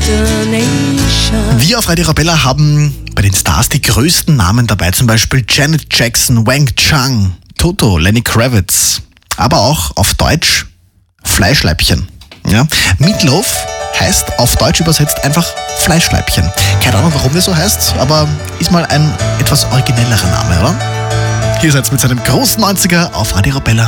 Wir auf Radio Arabella haben bei den Stars die größten Namen dabei, zum Beispiel Janet Jackson, Wang Chung, Toto, Lenny Kravitz, aber auch auf Deutsch Fleischleibchen. Ja? Meatloaf heißt auf Deutsch übersetzt einfach Fleischleibchen. Keine Ahnung, warum das so heißt, aber ist mal ein etwas originellerer Name, oder? Hier seid ihr mit seinem großen 90er auf Radio Arabella.